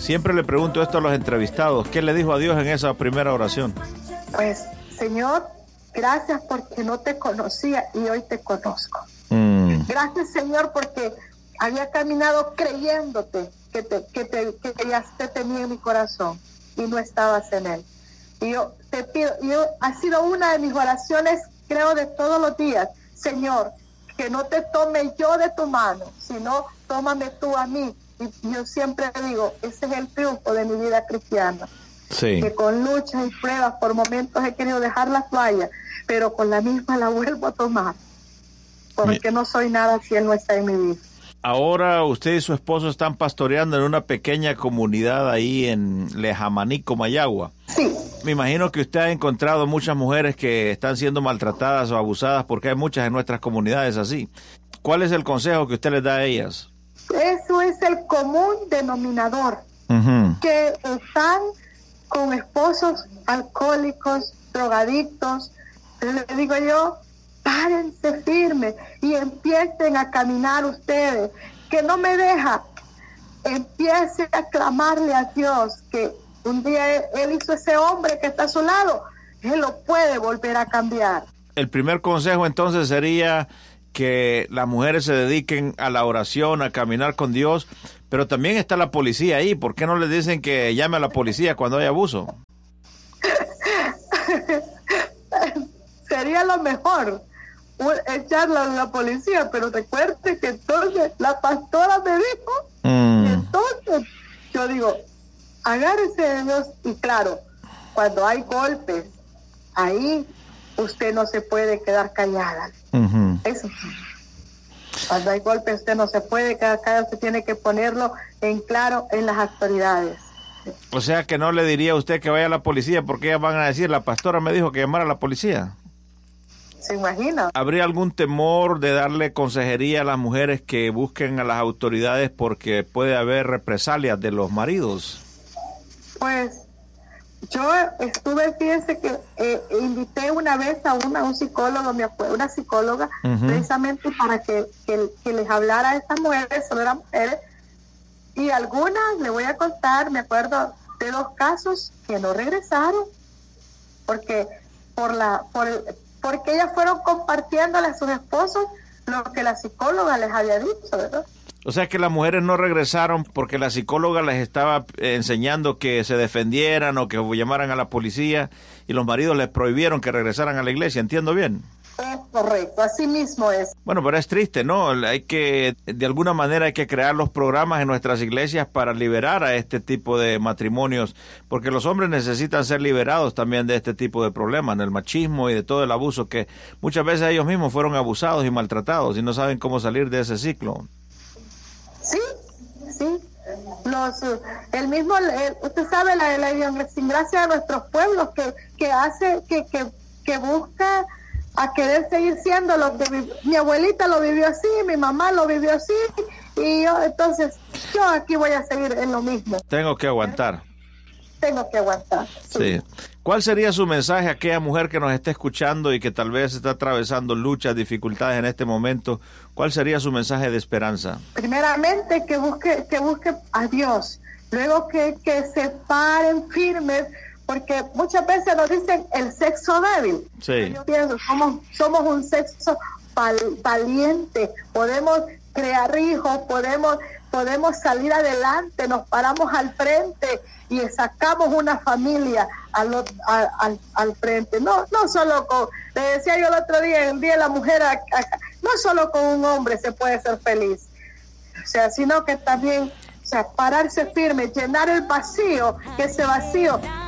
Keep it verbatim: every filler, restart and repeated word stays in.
Siempre le pregunto esto a los entrevistados. ¿Qué le dijo a Dios en esa primera oración? Pues, Señor, gracias porque no te conocía y hoy te conozco. Mm. Gracias, Señor, porque había caminado creyéndote que te, que te, que ya te tenía en mi corazón y no estabas en él. Y yo te pido, yo, ha sido una de mis oraciones, creo, de todos los días. Señor, que no te tome yo de tu mano, sino tómame tú a mí. Y yo siempre digo, ese es el triunfo de mi vida cristiana. Sí. Que con luchas y pruebas, por momentos he querido dejar la toalla, pero con la misma la vuelvo a tomar. Porque no soy nada si él no está en mi vida. Ahora usted y su esposo están pastoreando en una pequeña comunidad ahí en Lejamaní, Comayagua. Sí. Me imagino que usted ha encontrado muchas mujeres que están siendo maltratadas o abusadas, porque hay muchas en nuestras comunidades así. ¿Cuál es el consejo que usted les da a ellas? Eso es el común denominador. Uh-huh. Que están con esposos alcohólicos, drogadictos. Les digo yo, párense firmes y empiecen a caminar ustedes, que no me deja, empiece a clamarle a Dios, que un día él, él hizo ese hombre que está a su lado, él lo puede volver a cambiar. El primer consejo entonces sería que las mujeres se dediquen a la oración, a caminar con Dios, pero también está la policía ahí. ¿Por qué no les dicen que llame a la policía cuando hay abuso? Sería lo mejor echarla a la policía, pero recuerde que entonces la pastora me dijo, mm. y entonces yo digo, agárrese de Dios, y claro, cuando hay golpes, ahí usted no se puede quedar callada. Uh-huh. Eso sí. Cuando hay golpes usted no se puede quedar callada, usted tiene que ponerlo en claro en las autoridades. O sea que no le diría a usted que vaya a la policía, porque ellas van a decir, la pastora me dijo que llamara a la policía. ¿Se imagina? ¿Habría algún temor de darle consejería a las mujeres que busquen a las autoridades porque puede haber represalias de los maridos? Pues yo estuve, fíjense que eh, invité una vez a una un psicólogo, me acuerdo, una psicóloga, uh-huh. precisamente para que, que, que les hablara a estas mujeres, sobre las mujeres, y algunas, le voy a contar, me acuerdo de dos casos que no regresaron, porque por la por el, porque ellas fueron compartiéndole a sus esposos lo que la psicóloga les había dicho, ¿verdad? O sea que las mujeres no regresaron porque la psicóloga les estaba enseñando que se defendieran o que llamaran a la policía, y los maridos les prohibieron que regresaran a la iglesia, ¿entiendo bien? Es correcto, así mismo es. Bueno, pero es triste, ¿no? Hay que, de alguna manera hay que crear los programas en nuestras iglesias para liberar a este tipo de matrimonios, porque los hombres necesitan ser liberados también de este tipo de problemas, del machismo y de todo el abuso, que muchas veces ellos mismos fueron abusados y maltratados y no saben cómo salir de ese ciclo. Sí, sí. Los, el mismo, el, usted sabe, la, la idiosincrasia de nuestros pueblos que, que hace, que, que, que busca a querer seguir siendo lo que vi, mi abuelita lo vivió así, mi mamá lo vivió así, y yo, entonces, yo aquí voy a seguir en lo mismo. Tengo que aguantar. Tengo que aguantar. Sí. Sí. ¿Cuál sería su mensaje a aquella mujer que nos está escuchando y que tal vez está atravesando luchas, dificultades en este momento? ¿Cuál sería su mensaje de esperanza? Primeramente, que busque, que busque a Dios. Luego que, que se paren firmes, porque muchas veces nos dicen el sexo débil. Sí. Yo pienso, somos, somos un sexo val, valiente, podemos crear hijos, podemos, podemos salir adelante, nos paramos al frente y sacamos una familia al, al, al, al frente. No, no solo con, le decía yo el otro día, el Día de la Mujer, a, a, no solo con un hombre se puede ser feliz, o sea, sino que también, o sea, pararse firme, llenar el vacío, que ese vacío